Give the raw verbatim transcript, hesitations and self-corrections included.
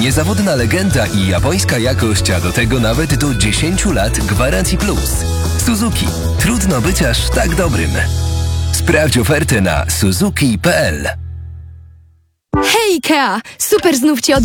Niezawodna legenda i japońska jakość, a do tego nawet do dziesięciu lat gwarancji plus. Suzuki. Trudno być aż tak dobrym. Sprawdź ofertę na suzuki kropka p l. Hej, Ikea! Super znów Cię